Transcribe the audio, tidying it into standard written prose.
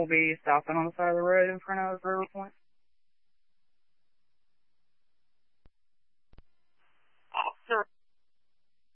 will be stopping on the side of the road in front of River Point.